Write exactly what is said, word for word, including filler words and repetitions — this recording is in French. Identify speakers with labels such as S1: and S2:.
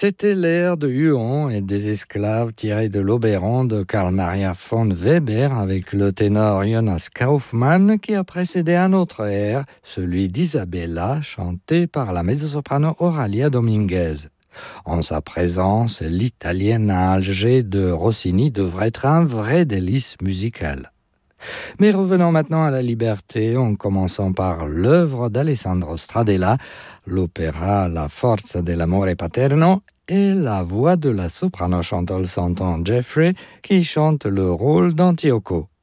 S1: C'était l'air de Huon et des esclaves tiré de l'Oberon de Karl Maria von Weber avec le ténor Jonas Kaufmann qui a précédé un autre air, celui d'Isabella, chanté par la mezzo-soprano Oralia Dominguez. En sa présence, l'italienne à Alger de Rossini devrait être un vrai délice musical. Mais revenons maintenant à la liberté, en commençant par l'œuvre d'Alessandro Stradella, l'opéra La Forza dell'amore paterno, et la voix de la soprano chanteuse Santon Jeffrey qui chante le rôle d'Antioco.